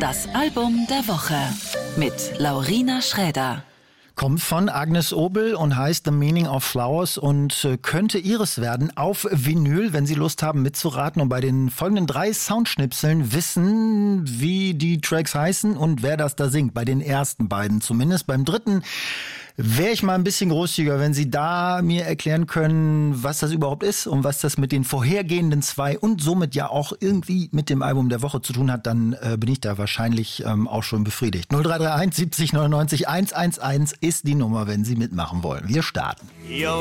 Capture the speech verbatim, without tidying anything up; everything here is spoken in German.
Das Album der Woche mit Laurina Schräder. Kommt von Agnes Obel und heißt The Meaning of Flowers und könnte ihres werden auf Vinyl, wenn Sie Lust haben mitzuraten und bei den folgenden drei Soundschnipseln wissen, wie die Tracks heißen und wer das da singt. Bei den ersten beiden zumindest. Beim dritten wäre ich mal ein bisschen großzügiger, wenn Sie da mir erklären können, was das überhaupt ist und was das mit den vorhergehenden zwei und somit ja auch irgendwie mit dem Album der Woche zu tun hat, dann äh, bin ich da wahrscheinlich ähm, auch schon befriedigt. null drei drei eins siebzig neunundneunzig hunderteins ist die Nummer, wenn Sie mitmachen wollen. Wir starten. You're